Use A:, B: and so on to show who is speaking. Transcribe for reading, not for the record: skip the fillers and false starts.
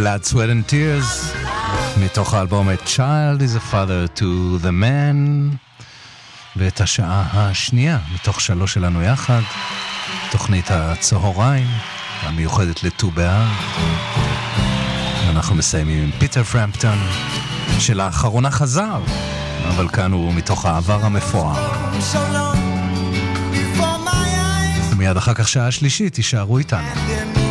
A: Blood, Sweat and Tears מתוך האלבום A Child is a Father to the Man, ואת השעה השנייה מתוך 3 שלנו יחד, תוכנית הצהריים המיוחדת לט"ו באב. אנחנו מסיימים עם פיטר פרמפטון, שלאחרונה חזר, אבל כאן הוא מתוך העבר המפואר. מיד אחר כך שעה שלישית, תישארו איתנו.